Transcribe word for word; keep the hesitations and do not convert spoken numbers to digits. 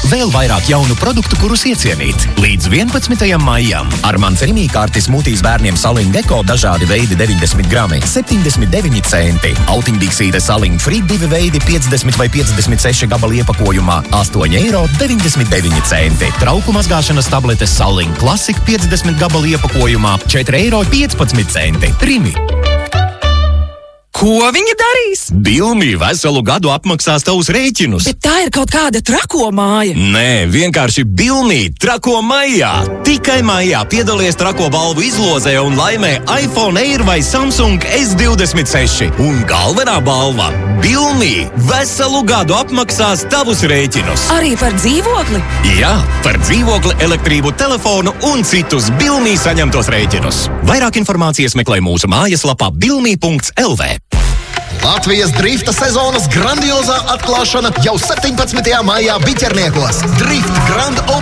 Vēl vairāk jaunu produktu, kurus iecienīt. Līdz vienpadsmitajam maijam. Armands Rimī kārtis mutīs bērniem Saliņ Deko dažādi veidi deviņdesmit grami, septiņdesmit deviņi centi. Autiņbiksīte Saliņ Free divi veidi piecdesmit vai piecdesmit seši gabali iepakojumā, astoņi eiro deviņdesmit deviņi centi. Trauku mazgāšanas tabletes Saliņ Classic piecdesmit gabali iepakojumā, četri eiro piecpadsmit centi. Rimi. Ko viņa darīs? Bilmī veselu gadu apmaksās tavus rēķinus. Bet tā ir kaut kāda trako māja. Nē, vienkārši Bilmī trako maijā. Tikai maijā piedalies trako balvu izlozē un laimē iPhone Air vai Samsung S divdesmit seši. Un galvenā balva – Bilmī veselu gadu apmaksās tavus rēķinus. Arī par dzīvokli? Jā, par dzīvokli, elektrību, telefonu un citus Bilmī saņemtos rēķinus. Vairāk informācijas meklē mūsu mājaslapā bilmī punkts el vē. Latvijas drifta sezonas grandiozā atklāšana jau septiņpadsmitajā maijā Biķerniekos. Drift